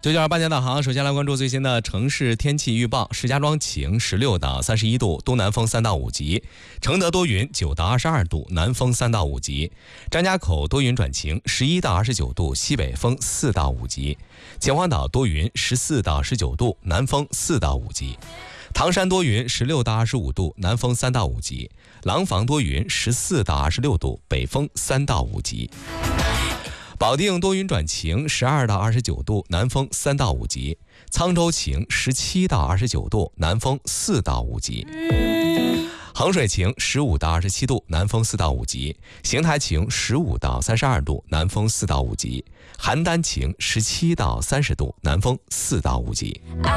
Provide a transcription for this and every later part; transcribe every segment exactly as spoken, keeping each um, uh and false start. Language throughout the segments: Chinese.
九九二八点导航，首先来关注最新的城市天气预报。石家庄晴，十六到三十一度，东南风三到五级；承德多云，九到二十二度，南风三到五级；张家口多云转晴，十一到二十九度，西北风四到五级；秦皇岛多云，十四到十九度，南风四到五级；唐山多云，十六到二十五度，南风三到五级；廊坊多云，十四到二十六度，北风三到五级。保定多云转晴，十二到二十九度，南风三到五级；沧州晴，十七到二十九度，南风四到五级；衡水晴，十五到二十七度，南风四到五级；邢台晴，十五到三十二度，南风四到五级；邯郸晴，十七到三十度，南风四到五级。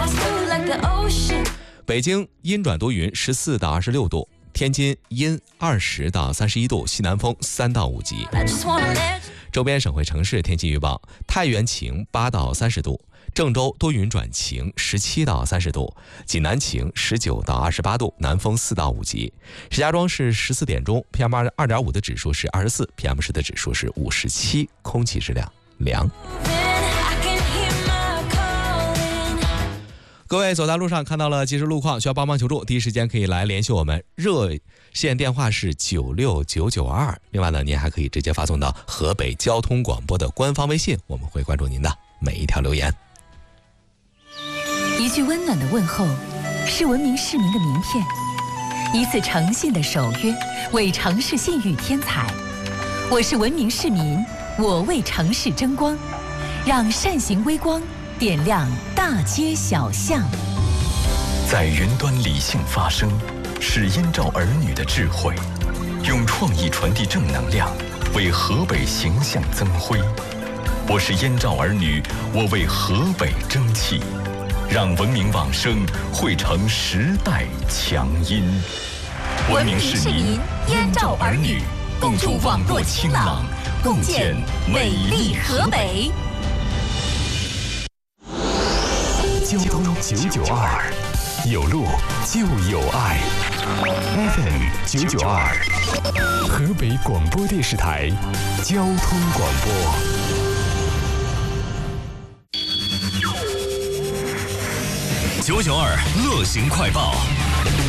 北京阴转多云，十四到二十六度；天津阴，二十到三十一度，西南风三到五级。周边省会城市天气预报：太原晴，八到三十度；郑州多云转晴，十七到三十度；济南晴，十九到二十八度，南风四到五级。石家庄市十四点钟 P M 二点五 的指数是二十四 ，P M 十的指数是五十七，空气质量良。各位走在路上看到了即时路况，需要帮忙求助，第一时间可以来联系我们，热线电话是九六九九二。另外呢，您还可以直接发送到河北交通广播的官方微信，我们会关注您的每一条留言。 一句温暖的问候，是文明市民的名片；一次诚信的守约，为城市信誉添彩。我是文明市民，我为城市争光，让善行微光点亮大街小巷。 在云端理性发声，是燕赵儿女的智慧，用创意传递正能量，为河北形象增辉。我是燕赵儿女，我为河北争气，让文明往声汇成时代强音。文明市民，燕赵儿女，共筑网络清朗，共建美丽河北。 交通九九二，有路就有爱。F M 九九二，河北广播电视台交通广播。 九九二乐行快报。